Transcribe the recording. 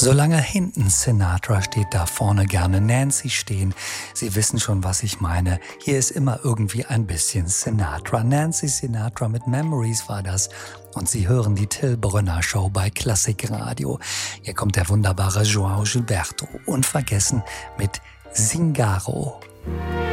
Solange hinten Sinatra steht, da vorne gerne Nancy stehen. Sie wissen schon, was ich meine. Hier ist immer irgendwie ein bisschen Sinatra. Nancy Sinatra mit Memories war das. Und Sie hören die Till Brönner Show bei Klassikradio. Hier kommt der wunderbare João Gilberto. Unvergessen mit Zingaro.